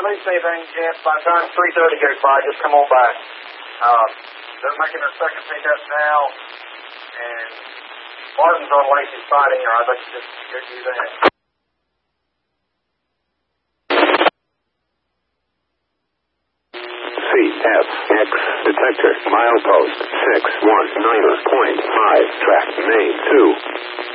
released anything yet. By the time 3:30 goes by, just come on back. They're making their second pickup now, and Martin's on Lacey's side here. I'd like to just go do that. CFX detector milepost 619.5 track main 2.